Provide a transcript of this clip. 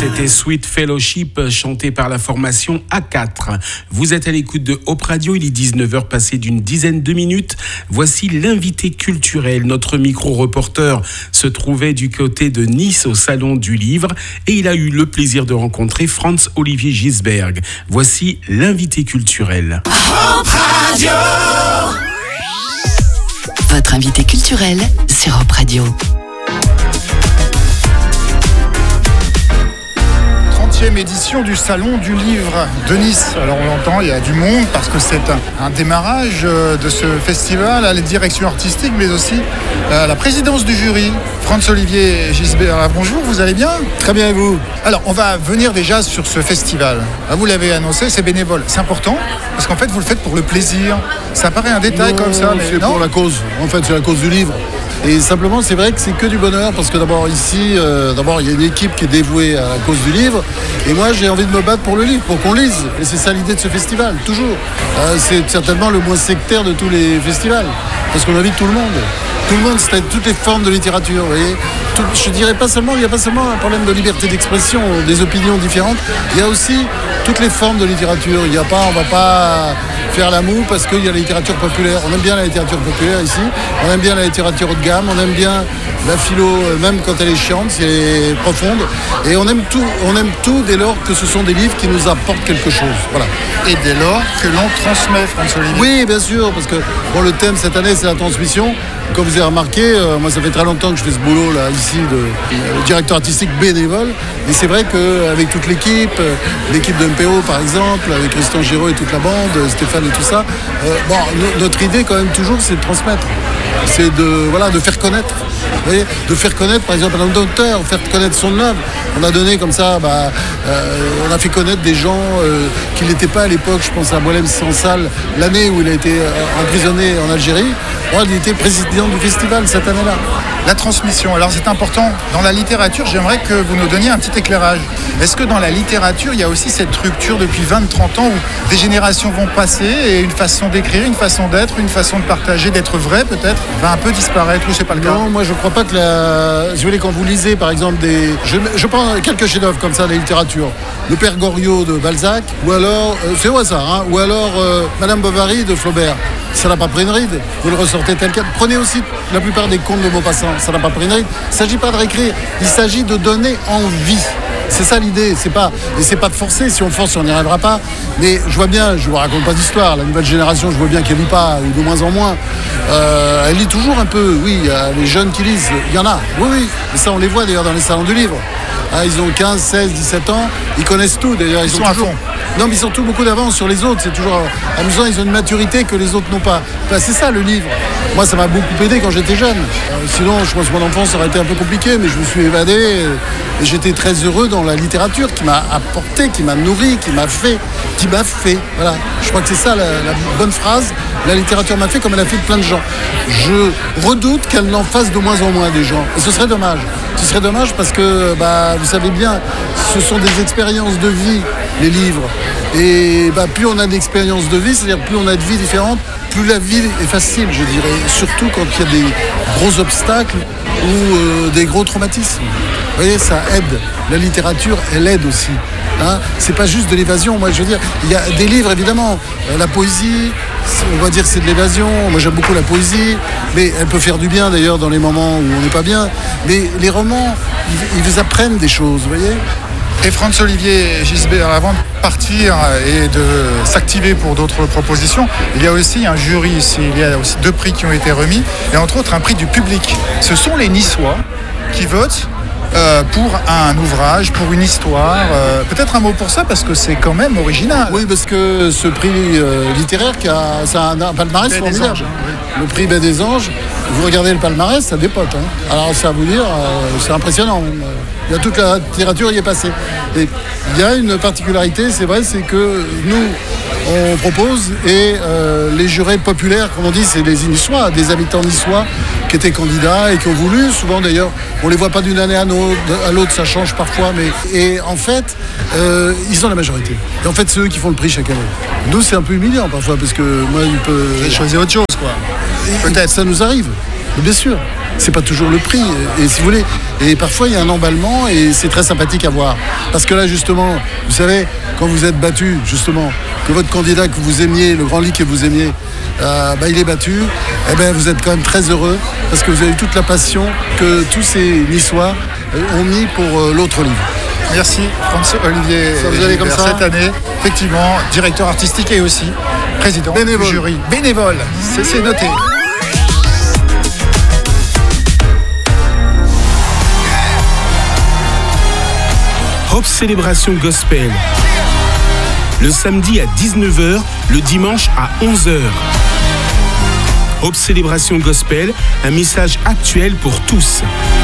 C'était Sweet Fellowship, chanté par la formation A4. Vous êtes à l'écoute de Hop Radio, il est 19h passé d'une dizaine de minutes. Voici l'invité culturel. Notre micro-reporter se trouvait du côté de Nice au Salon du Livre et il a eu le plaisir de rencontrer Franz-Olivier Gisberg. Voici l'invité culturel. Hop Radio. Votre invité culturel sur Hop Radio. 30e édition du Salon du Livre de Nice. Alors on l'entend, il y a du monde parce que c'est un démarrage de ce festival, à la direction artistique, mais aussi à la présidence du jury. Franz-Olivier Gisberg, bonjour, vous allez bien ? Très bien, et vous ? Alors on va venir déjà sur ce festival. Vous l'avez annoncé, c'est bénévole. C'est important parce qu'en fait vous le faites pour le plaisir. Ça paraît un détail comme ça, mais c'est non. Pour la cause. En fait, c'est la cause du livre. Et simplement, c'est vrai que c'est que du bonheur parce que d'abord ici, il y a une équipe qui est dévouée à la cause du livre. Et moi, j'ai envie de me battre pour le livre, pour qu'on lise. Et c'est ça l'idée de ce festival, toujours. C'est certainement le moins sectaire de tous les festivals parce qu'on invite tout le monde. Tout le monde, c'est toutes les formes de littérature, vous voyez. Je dirais pas seulement, il n'y a pas seulement un problème de liberté d'expression, des opinions différentes. Il y a aussi toutes les formes de littérature. On va pas faire la moue parce qu'il y a la littérature populaire. On aime bien la littérature populaire ici. On aime bien la littérature haut de gamme. On aime bien la philo, même quand elle est chiante, si elle est profonde. Et on aime tout dès lors que ce sont des livres qui nous apportent quelque chose. Voilà. Et dès lors que l'on transmet, Franz-Olivier. Oui, bien sûr, parce que le thème cette année, c'est la transmission. Comme vous avez remarqué, moi ça fait très longtemps que je fais ce boulot là ici de directeur artistique bénévole. Et c'est vrai qu'avec toute l'équipe de MPO par exemple, avec Christian Giraud et toute la bande, Stéphane et tout ça, notre idée quand même toujours c'est de transmettre. C'est de faire connaître. Vous voyez, de faire connaître par exemple un auteur, faire connaître son œuvre. On a donné comme ça, on a fait connaître des gens qui n'étaient pas à l'époque, je pense à Moulem Sansal, l'année où il a été emprisonné en Algérie. Moi, il était président du festival cette année-là. La transmission, alors c'est important. Dans la littérature, j'aimerais que vous nous donniez un petit éclairage. Est-ce que dans la littérature, il y a aussi cette rupture depuis 20-30 ans où des générations vont passer et une façon d'écrire, une façon d'être, une façon de partager, d'être vrai peut-être, va un peu disparaître ou c'est pas le cas ? Non, moi je crois pas que si vous voulez, quand vous lisez par exemple je prends quelques chefs-d'œuvre comme ça de la littérature. Le Père Goriot de Balzac, ou alors, c'est au hasard, hein, ou alors Madame Bovary de Flaubert. Ça n'a pas pris une ride, vous le ressortez tel quel. Prenez aussi la plupart des contes de Maupassant, ça n'a pas pris une ride. Il ne s'agit pas de réécrire, il s'agit de donner envie. C'est ça l'idée, c'est pas de forcer, si on force on n'y arrivera pas. Mais je vois bien, je ne vous raconte pas d'histoire, la nouvelle génération, je vois bien qu'elle lit pas, ou de moins en moins. Elle lit toujours un peu, oui, il y a les jeunes qui lisent, il y en a, oui, et ça on les voit d'ailleurs dans les salons du livre. Ils ont 15, 16, 17 ans, ils connaissent tout d'ailleurs. Ils sont à fond. Non, mais ils ont tout beaucoup d'avance sur les autres, c'est toujours amusant, ils ont une maturité que les autres n'ont pas. C'est ça le livre. Moi ça m'a beaucoup aidé quand j'étais jeune. Sinon je pense que mon enfance aurait été un peu compliqué, mais je me suis évadé et j'étais très heureux dans la littérature qui m'a apporté, qui m'a nourri, qui m'a fait. Voilà. Je crois que c'est ça la bonne phrase. La littérature m'a fait comme elle a fait de plein de gens. Je redoute qu'elle n'en fasse de moins en moins des gens. Et ce serait dommage. Ce serait dommage parce que, vous savez bien, ce sont des expériences de vie, les livres. Et plus on a d'expériences de vie, c'est-à-dire plus on a de vies différentes, plus la vie est facile, je dirais. Surtout quand il y a des gros obstacles ou des gros traumatismes. Vous voyez, ça aide. La littérature, elle aide aussi. C'est pas juste de l'évasion. Moi, je veux dire, il y a des livres, évidemment. La poésie, on va dire que c'est de l'évasion. Moi, j'aime beaucoup la poésie. Mais elle peut faire du bien, d'ailleurs, dans les moments où on n'est pas bien. Mais les romans, ils vous apprennent des choses, vous voyez. Et Franz-Olivier Gisberg, avant de partir et de s'activer pour d'autres propositions, il y a aussi un jury ici. Il y a aussi 2 prix qui ont été remis. Et entre autres, un prix du public. Ce sont les Niçois qui votent pour un ouvrage, pour une histoire. Peut-être un mot pour ça, parce que c'est quand même original. Oui, parce que ce prix littéraire, c'est un palmarès formidable. Le prix Baie des Anges, vous regardez le palmarès, ça dépote. Alors, c'est à vous dire, c'est impressionnant. Il y a toute la littérature y est passée. Et il y a une particularité, c'est vrai, c'est que nous, on propose, et les jurés populaires, comme on dit, c'est les Niçois, des habitants niçois qui étaient candidats et qui ont voulu, souvent d'ailleurs, on les voit pas d'une année à l'autre, ça change parfois, et en fait, ils ont la majorité. Et en fait, c'est eux qui font le prix chaque année. Nous, c'est un peu humiliant parfois, parce que moi, il peut... J'ai choisi autre chose, quoi. Peut-être. Ça nous arrive, bien sûr. c'est pas toujours le prix. Et si vous voulez, et parfois il y a un emballement et c'est très sympathique à voir. Parce que là, justement, vous savez, quand vous êtes battu, justement, que votre candidat que vous aimiez, le grand livre que vous aimiez, il est battu, eh ben, vous êtes quand même très heureux parce que vous avez eu toute la passion que tous ces Niçois ont mis pour l'autre livre. Merci François-Olivier Gilbert, cette année, effectivement, directeur artistique et aussi président du jury. Bénévole, c'est noté. Hope Célébration Gospel. Le samedi à 19h, le dimanche à 11h. Hope Célébration Gospel, un message actuel pour tous.